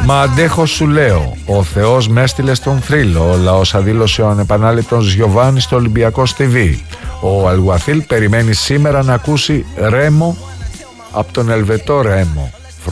Μα αντέχω σου λέω, ο Θεός με έστειλε στον θρύλο, ο λαός αδήλωσε ο ανεπανάληπτος Γιωβάνι στο Ολυμπιακός TV. Ο Αλγουαθίλ περιμένει σήμερα να ακούσει Ρέμο από τον Ελβετό Ρέμο.